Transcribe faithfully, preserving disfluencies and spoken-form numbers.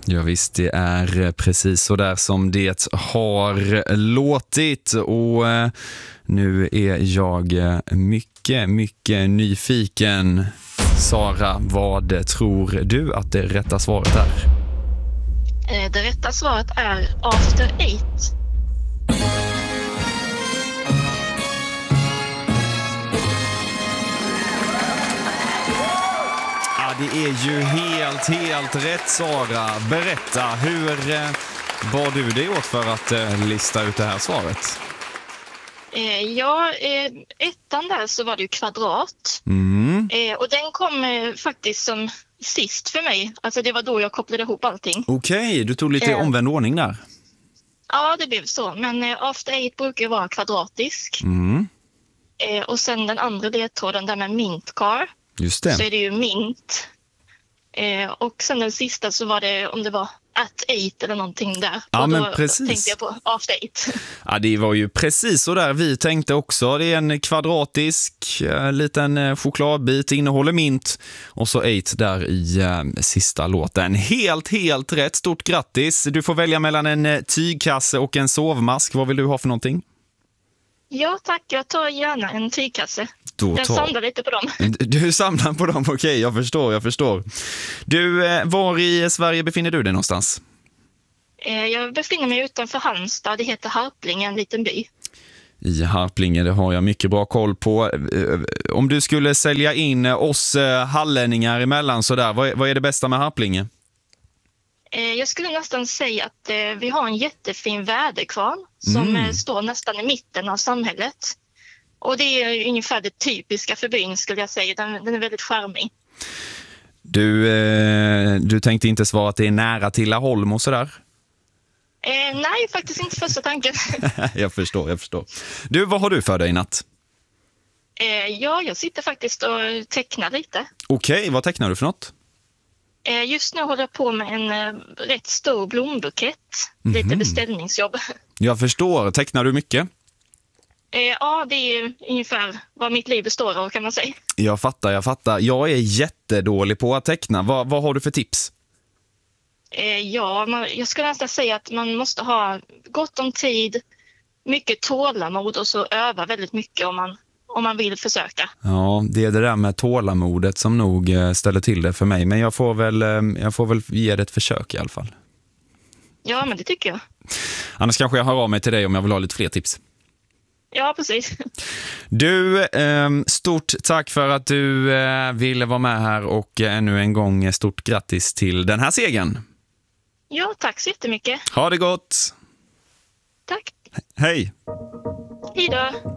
Ja visst, det är precis så där som det har låtit och eh, nu är jag mycket, mycket nyfiken. Sara, vad tror du att det rätta svaret är? Eh, Det rätta svaret är After Eight. Ja, det är ju helt, helt rätt, Sara. Berätta, hur eh, bar du det åt för att eh, lista ut det här svaret? Eh, Ja, eh, ettan där så var det ju kvadrat. Mm. Eh, Och den kom eh, faktiskt som sist för mig. Alltså det var då jag kopplade ihop allting. Okej, du tog lite Eh. omvänd ordning där. Ja, det blev så. Men eh, After Eight brukar ju vara kvadratisk. Mm. Eh, Och sen den andra ledtråden där med Mint Car. Just Så det. är det ju Mint. Eh, Och sen den sista så var det om det var At Eight eller någonting där. Ja, och men då precis. tänkte jag på After Eight. Ja, det var ju precis så där vi tänkte också. Det är en kvadratisk eh, liten eh, chokladbit, innehåller mint och så eight där i eh, sista låten. Helt, helt rätt. Stort grattis. Du får välja mellan en eh, tygkasse och en sovmask. Vad vill du ha för någonting? Ja, tack. Jag tar gärna en tygkasse. Då Jag tar- samlar lite på dem. Du samlar på dem, okej, jag förstår, jag förstår. Du, eh, var i Sverige befinner du dig någonstans? Eh, Jag befinner mig utanför Halmstad. Det heter Harplinge, en liten by. I Harplinge, det har jag mycket bra koll på. Eh, Om du skulle sälja in oss eh, hallänningar emellan sådär, vad är, vad är det bästa med Harplinge? Eh, Jag skulle nästan säga att eh, vi har en jättefin väderkvarn som Mm. eh, står nästan i mitten av samhället. Och det är ungefär det typiska för byn skulle jag säga. Den, den är väldigt charmig. Du, eh, du tänkte inte svara att det är nära till Laholm och sådär? Eh, nej, faktiskt inte första tanken. Jag förstår, jag förstår. Du, vad har du för dig i natt? eh, ja, jag sitter faktiskt och tecknar lite. Okej, vad tecknar du för något? Eh, just nu håller jag på med en eh, rätt stor blombukett. Lite Mhm. beställningsjobb. Jag förstår, tecknar du mycket? Eh, ja, det är ungefär vad mitt liv består av kan man säga. Jag fattar, jag fattar. Jag är jättedålig på att teckna. Vad, vad har du för tips? Eh, ja, man, jag skulle nästan säga att man måste ha gott om tid, mycket tålamod och så öva väldigt mycket om man, om man vill försöka. Ja, det är det där med tålamodet som nog eh, ställer till det för mig. Men jag får väl, eh, jag får väl ge det ett försök i alla fall. Ja, men det tycker jag. Annars kanske jag hör av mig till dig om jag vill ha lite fler tips. Ja, precis. Du, eh, stort tack för att du eh, ville vara med här och eh, ännu en gång stort grattis till den här segern. Ja, tack så jättemycket. Ha det gott! Tack. Hej! Hej då.